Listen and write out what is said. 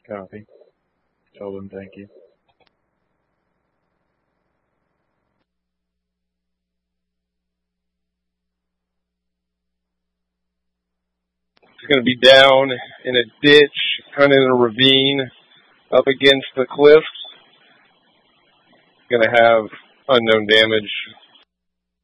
Copy. Tell them thank you. It's going to be down in a ditch, kind of in a ravine, up against the cliffs. Going to have unknown damage